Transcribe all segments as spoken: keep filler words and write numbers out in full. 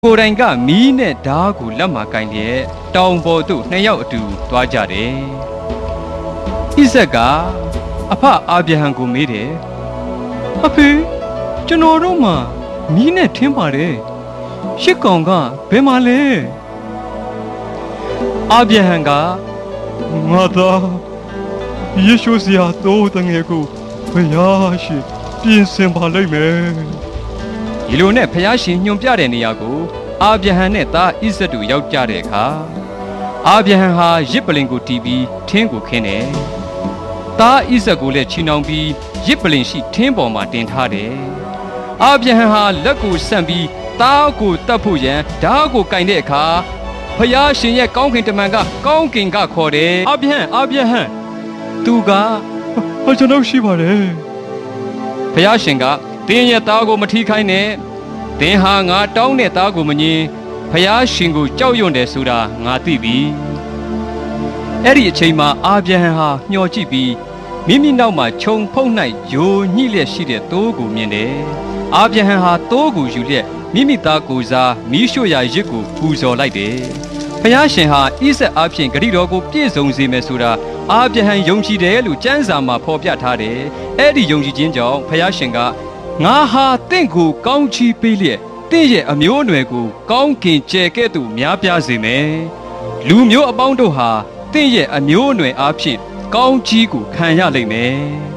ကိုယ်တိုင်ကမီးနဲ့ဓာတ်ကိုလက်မှာကင်လျက်တောင်ပေါ်သို့နှစ်ယောက်အတူသွားကြတယ်။ဣဇက်ကအဖအာဗြဟံကိုမေးတယ်။အဖေကျွန်တော်တို့မှမီးနဲ့ထင်းပါတယ်။ရှစ်ကောင်ကဘယ်မှာလဲ။အာဗြဟံကငါသားယေရှုဆရာတော်တငယ်ကိုဘုရားရှိပြင်ဆင်ပါလိမ့်မယ်။ဒီလိုနဲ့ဖျားရှင်ညွန်ပြတဲ့နေရာကိုအာဗြဟံနဲ့သားဣဇက်တို့ရောက်ကြတဲ့အခါအာဗြဟံဟာရစ်ပလင်ကိုတီးပြီးထင်းကိုခင်းတယ်။သားဣဇက်ကိုလည်းချီနှောင်ပြီးရစ်ပလင်ရှိထင်းပေါ်မှာတင်ထားတယ်။အာဗြဟံဟာလက်ကိုဆန့်ပြီးသားကိုတတ်ဖို့ရန်ဓာတ်ကိုကင်တဲ့အခါဖျားရှင်ရဲ့ကောင်းကင်တမန်ကကောင်းကင်ကခေါ်တယ်။အာဗြဟံအာဗြဟံသူကကျွန်တော်ရှိပါတယ်။ဖျားရှင်ကတင်းရဲ့သားကိုမထီးခိုင်းနဲ့တင်းဟာငါတောင်းတဲ့သားကိုမငင်းဖျားရှင်ကိုကြောက်ရွံ့တယ်ဆိုတာငါသိပြီအဲ့ဒီအချိန်မှာအာဗြဟံဟာမျှော်ကြည့်ပြီးမိမိနောက်မှာခြုံဖုံး၌ယိုညှိလျက်ရှိတဲ့သိုးကိုမြင်တယ်အာဗြဟံဟာသိုးကိုယူလျက်မိမိသားကိုစားမီးရှို့ရာရစ်ကိုပူဇော်လိုက်တယ်ဖျားရှင်ဟာဣဇက်အားဖြင့်ဂရိတော်ကိုပြည့်စုံစေမယ်ဆိုတာအာဗြဟံယုံကြည်တယ်လို့ကျမ်းစာမှာဖော်ပြထားတယ်အဲ့ဒီယုံကြည်ခြင်းကြောင့်ဖျားရှင်ကငါဟာတင့်ကိုကောင်းချီးပေးလျက်တင့်ရဲ့အမျိုးအနွယ်ကိုကောင်းကင်ကျယ်ကဲ့သို့များပြားစေမယ်လူမျိုးအပေါင်းတို့ဟာတင့်ရဲ့အမျိုးအနွယ်အားဖြင့်ကောင်းချီးကိုခံရလိမ့်မယ်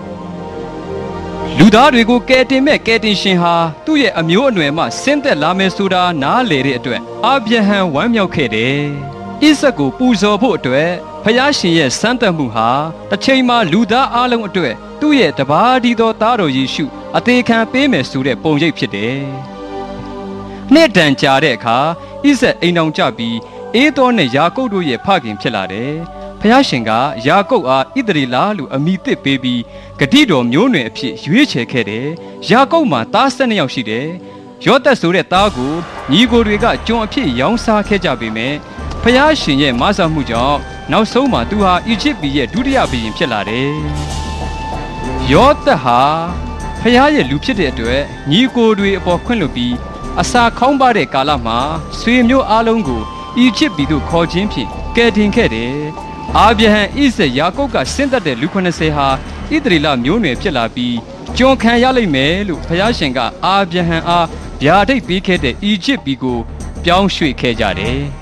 လူသားတွေကိုကယ်တင်မဲ့ကယ်တင်ရှင်ဟာသူ့ရဲ့အမျိုးအနွယ်မှဆင်းသက်လာမယ်ဆိုတာနားလေတဲ့အတွက်အာဗြဟံဝမ်းမြောက်ခဲ့တယ်ဣဇက်ကိုပူဇော်ဖို့အတွက်ဖျားရှင်ရဲ့စမ်းသပ်မှုဟာတစ်ချိန်မှာလူသားအလုံးအတွက်သူ့ရဲ့တပါးဒီသောသားတော်ယေရှုအသေးခံပေးမယ်ဆိုတဲ့ပုံရိပ်ဖြစ်တယ်။နှစ်တန်ကြာတဲ့အခါဣဇက်အိမ်အောင်ကြပြီးအေးသောနဲ့ယာကုပ်တို့ရဲ့ဖခင်ဖြစ်လာတယ်။ဖျားရှင်ကယာကုပ်အားဣသရေလလို့အမည်သစ်ပေးပြီးဂတိတော်မျိုးနွယ်အဖြစ်ရွေးချယ်ခဲ့တယ်။ယာကုပ်မှာသား၁၂ယောက်ရှိတယ်။ယောသက်ဆိုတဲ့သားကိုညီကိုတွေကကျွန်အဖြစ်ရောင်းစားခဲ့ကြပေမဲ့ဖျားရှင်ရဲ့မဆာမှုကြောင့်နောက်ဆုံးမှာသူဟာအီဂျစ်ပြည်ရဲ့ဒုတိယဘုရင်ဖြစ်လာတယ်။ယောသက်ဟာဖျားရဲ့လူဖြစ်တဲ့အတွက်ညီကိုတွေအပေါ်ခွင့်လွှတ်ပြီးအစာခေါင်းပါတဲ့ကာလမှာဆွေမျိုးအလုံးကိုအီဂျစ်ပြည်သို့ခေါ်ခြင်းဖြင့်ကယ်တင်ခဲ့တယ်။အာဗြဟံဣဇက်ယာကုပ်ကဆင်းသက်တဲ့လူ၇၀ဟာဣသရေလမျိုးနွယ်ဖြစ်လာပြီးကျွန်ခံရလိမ့်မယ်လို့ဖျားရှင်ကအာဗြဟံအားဗျာဒိတ်ပေးခဲ့တဲ့အီဂျစ်ပြည်ကိုပြောင်းရွှေ့ခဲ့ကြတယ်။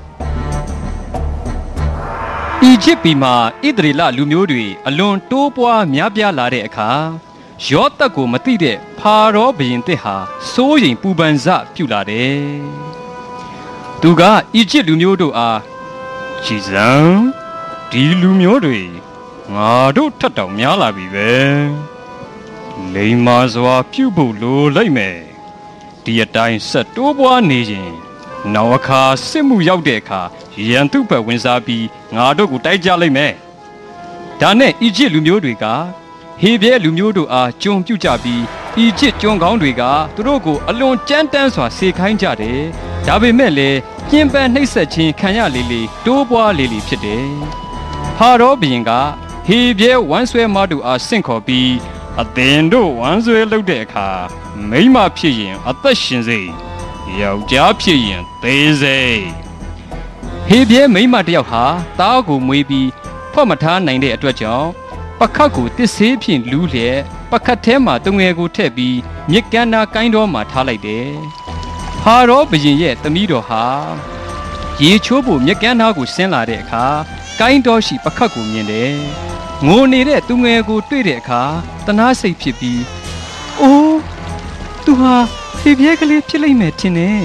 အီဂျစ်ပြည်မှာဣသရေလလူမျိုးတွေအလွန်တိုးပွားများပြားလာတဲ့အခါယောသက်ကိုမသိတဲ့ဖာရောဘုရင်တစ်ဟာစိုးရိမ်ပူပန်စပြုလာတယ်။သူကအီဂျစ်လူမျိုးတို့အားကြည်စံဒီလူမျိုးတွေငါတို့ထက်တောင်များလာပြီပဲ။လိမ္မာစွာပြုဖို့လိုလိုက်မယ်။ဒီအတိုင်းဆက်တိုးပွားနေရင်နောက်အခါစစ်မှုရောက်တဲ့အခါရန်သူ့ဘက်ဝင်စားပြီးငါတို့ကိုတိုက်ကြလိမ့်မယ်။ဒါနဲ့အီဂျစ်လူမျိုးတွေကဟေဘရဲလူမျိုးတို့အားကြုံပြုကြပြီးအီဂျစ်ကျွန်းကောင်းတွေကသူတို့ကိုအလွန်ကြမ်းတမ်းစွာစေခိုင်းကြတယ်။ဒါပေမဲ့လည်းညှဉ်းပန်းနှိပ်စက်ခြင်းခံရလေလေတိုးပွားလေလေဖြစ်တယ်။ဖာရောဘုရင်ကဟေဘရဲဝမ်းဆွဲမတို့အားဆင့်ခေါ်ပြီးအသင်တို့ဝမ်းဆွဲလုပ်တဲ့အခါမိန်းမဖြစ်ရင်အသက်ရှင်စေယောက်ျားဖြစ်ရင်သေစေဟေဘရဲမိန်းမတစ်ယောက်ဟာသားကိုမွေးပြီးဖွက်မထားနိုင်တဲ့အတွက်ကြောင့်ပခတ်ကိုတစ်ဆေးဖြင့်လူးလျက်ပခတ်ထဲမှာတငယ်ကိုထည့်ပြီးမြစ်ကမ်းနာကိုင်းတော်မှာထားလိုက်တယ်။ဖာရောဘုရင်ရဲ့သမီးတော်ဟာရေချိုးဖို့မြစ်ကမ်းနာကိုဆင်းလာတဲ့အခါကိုင်းတော်ရှိပခတ်ကိုမြင်တယ်။ငိုနေတဲ့သူငယ်ကိုတွေ့တဲ့အခါတနာစိတ်ဖြစ်ပြီးအိုးသူဟာဟေဘရဲကလေးဖြစ်လိမ့်မယ်ထင်တယ်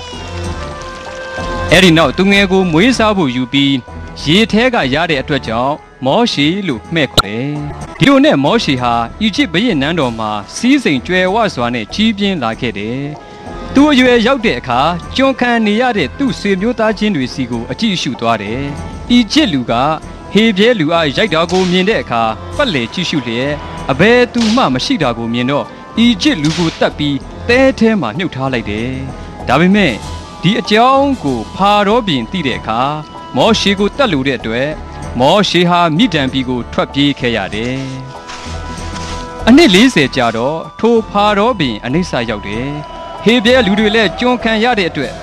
။အဲဒီနောက်သူငယ်ကိုမွေးစားဖို့ယူပြီးရေထဲကရတဲ့အတွက်ကြောင့်မောရှေလို့မှဲ့ခေါ်တယ်။ဒီလိုနဲ့မောရှေဟာအီဂျစ်ဘုရင်နန်းတော်မှာစီးစိမ်ကြွယ်ဝစွာနဲ့ကြီးပြင်းလာခဲ့တယ်။သူအရွယ်ရောက်တဲ့အခါကျွန်ခံနေရတဲ့သူ့ဆွေမျိုးသားချင်းတွေစီကိုအကြည့်အရှုသွားတယ်။အီဂျစ်လူကဟေဘရဲလူအားရိုက်တာကိုမြင်တဲ့အခါပတ်လေကြည့်ရှုလျက်အဘယ်သူမှမရှိတာကိုမြင်တော့အီဂျစ်လူကိုတတ်ပြီးတဲထဲမှာမြုပ်ထားလိုက်တယ်။ဒါပေမဲ့ဒီအကြောင်းကိုဖာရောဘုရင်သိတဲ့အခါမောရှေကိုတတ်လို့တဲ့အတွက်မောရှေဟာမိဒံပြည်ကိုထွက်ပြေးခဲ့ရတယ်။အနှစ်၄၀ကြာတော့ထိုဖာရောဘုရင်အနိစ္စရောက်တယ်။ဟေဘရဲလူတွေလည်းကျွန်ခံရတဲ့အတွက်